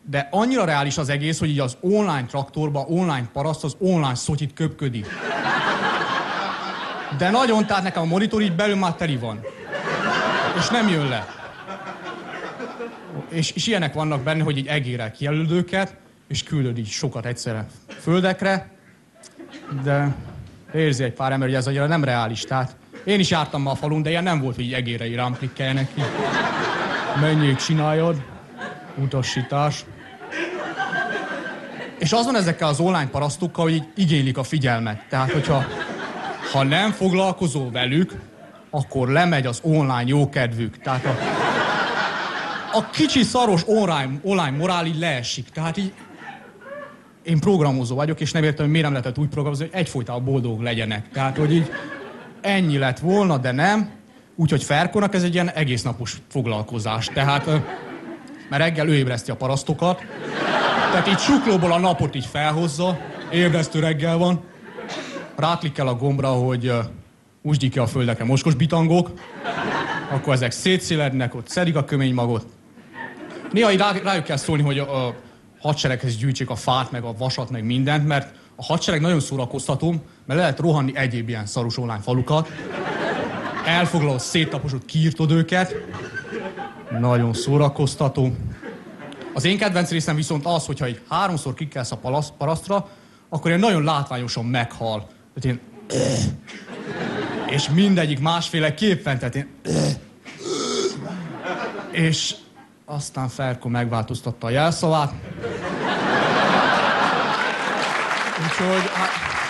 De annyira reális az egész, hogy így az online traktorba, online paraszt, az online szotyit köpködik. De nagyon, tehát nekem a monitor így belül már teli van. És nem jön le. És ilyenek vannak benne, hogy így egérel kijelöld őket, és küldöd így sokat egyszerre földekre, de érzi egy pár ember, hogy ez annyira nem reális. Tehát én is jártam ma a falun, de ilyen nem volt, hogy így egérre rám klikkeljenek ki. Menjél, csináljad. Utasítás. És az van ezekkel az online parasztokkal, hogy így igénylik a figyelmet. Tehát, hogyha nem foglalkozol velük, akkor lemegy az online jókedvük. Tehát a kicsi szaros online morál így leesik. Tehát így én programozó vagyok, és nem értem, hogy miért nem lehetett úgy programozni, hogy egyfolytában boldogok legyenek. Tehát, hogy így ennyi lett volna, de nem. Úgyhogy Ferkónak ez egy ilyen egésznapos foglalkozás. Tehát, mert reggel ő ébreszti a parasztokat, tehát így suklóból a napot így felhozza, ébresztő reggel van, ráklikkel a gombra, hogy úsdj ki a földekre mocskos bitangok, akkor ezek szétszélednek, ott szedik a köménymagot. Néha így rájuk kell szólni, hogy a hadsereghez gyűjtsék a fát, meg a vasat, meg mindent, mert a hadsereg nagyon szórakoztató, mert le lehet rohanni egyéb ilyen szaros online falukat, elfoglalod, széttaposod, kiírtod őket, nagyon szórakoztató. Az én kedvenc részem viszont az, hogyha egy 3-szor klikkelsz a parasztra, akkor ilyen nagyon látványosan meghal. Tehát én... És mindegyik másféle képen, tehát én... És aztán Ferko megváltoztatta a jelszavát. Úgyhogy... Hát...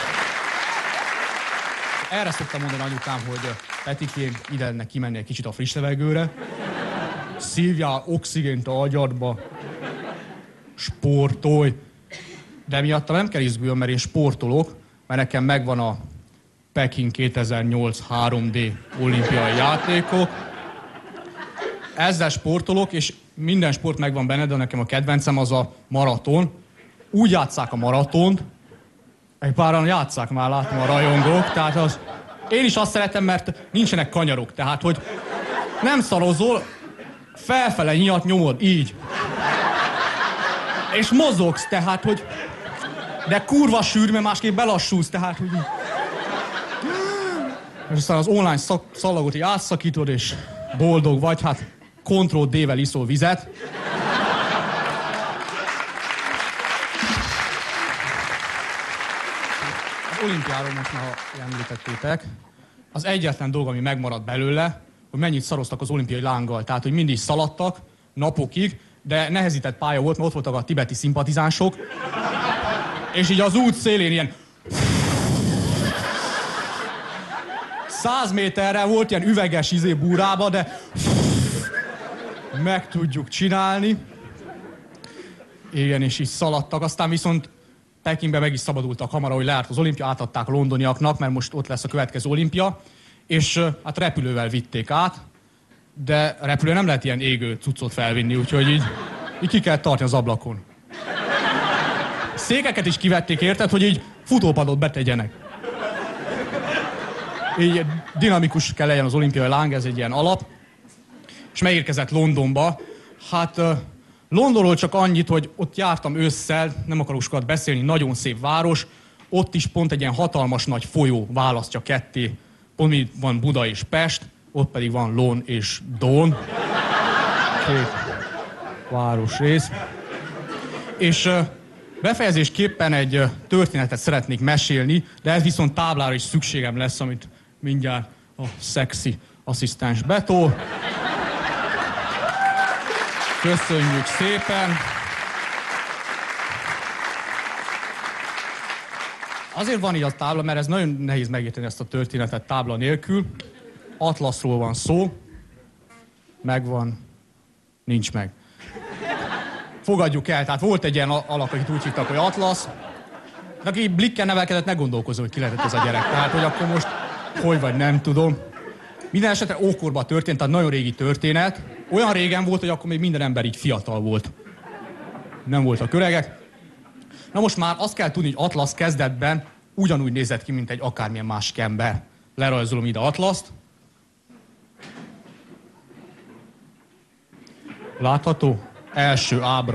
Erre szoktam mondani anyukám, hogy Petikém, ide lenne kimenni egy kicsit a friss levegőre. Szívjál oxigént a agyadba. Sportolj. De miattam nem kell izguljon, mert én sportolok, mert nekem megvan a Peking 2008 3D olimpiai játékok. Ezzel sportolok, és minden sport megvan benne, de nekem a kedvencem az a maraton. Úgy játsszák a maratont, egy páran játsszák már, látom a rajongók, tehát az... Én is azt szeretem, mert nincsenek kanyarok, tehát hogy nem szarozol, felfele nyilat nyomod, így. És mozogsz, tehát, hogy... De kurva sűrű, mert másképp belassulsz, tehát, hogy... És aztán az online szallagot így átszakítod, és boldog vagy, hát Ctrl-D-vel iszol vizet. Az olimpiáról most már említettétek. Az egyetlen dolog, ami megmaradt belőle, hogy mennyit szaroztak az olimpiai lánggal. Tehát, hogy mindig szaladtak napokig, de nehezített pálya volt, mert ott voltak a tibeti szimpatizánsok. És így az út szélén ilyen... 100 méterre volt ilyen üveges búrába, de... Meg tudjuk csinálni. Igen, és így szaladtak. Aztán viszont Pekingben meg is szabadultak hamar, hogy leárt az olimpia, átadták a londoniaknak, mert most ott lesz a következő olimpia. És hát repülővel vitték át, de a repülő nem lehet ilyen égő cuccot felvinni, úgyhogy így ki kell tartani az ablakon. Székeket is kivették, érted, hogy így futópadot betegyenek. Így dinamikus kell legyen az olimpiai láng, ez egy ilyen alap. És megérkezett Londonba. Hát Londonról csak annyit, hogy ott jártam ősszel, nem akarok sokat beszélni, nagyon szép város. Ott is pont egy ilyen hatalmas nagy folyó választja ketté. Pont így van Buda és Pest, ott pedig van Lon és Don. Két városrész. És befejezésképpen egy történetet szeretnék mesélni, de ez viszont táblára is szükségem lesz, amit mindjárt a szexi asszisztens betol. Köszönjük szépen! Azért van így a tábla, mert ez nagyon nehéz megérteni ezt a történetet tábla nélkül. Atlaszról van szó. Megvan. Nincs meg. Fogadjuk el, tehát volt egy ilyen alak, akit úgy hívtak, hogy Atlasz. De aki Blikken nevelkedett, ne gondolkozzon, hogy ki lehetett ez a gyerek. Tehát, hogy akkor most hogy vagy, nem tudom. Minden esetre ókorban történt, tehát nagyon régi történet. Olyan régen volt, hogy akkor még minden ember így fiatal volt. Nem voltak öregek. Na most már azt kell tudni, hogy Atlasz kezdetben ugyanúgy nézett ki, mint egy akármilyen másik ember. Lerajzolom ide Atlaszt. Látható? Első ábra.